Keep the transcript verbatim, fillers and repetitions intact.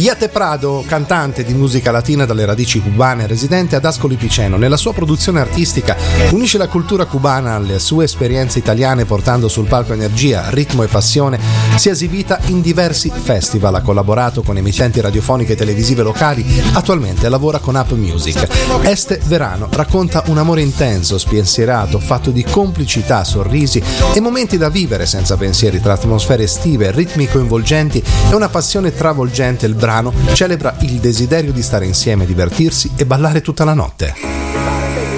Iate Prado, cantante di musica latina dalle radici cubane, residente ad Ascoli Piceno, nella sua produzione artistica unisce la cultura cubana alle sue esperienze italiane portando sul palco energia, ritmo e passione. Si è esibita in diversi festival, ha collaborato con emittenti radiofoniche e televisive locali, attualmente lavora con Up Music. Este Verano racconta un amore intenso, spensierato, fatto di complicità, sorrisi e momenti da vivere senza pensieri, tra atmosfere estive, ritmi coinvolgenti e una passione travolgente. Il brano celebra il desiderio di stare insieme, divertirsi e ballare tutta la notte.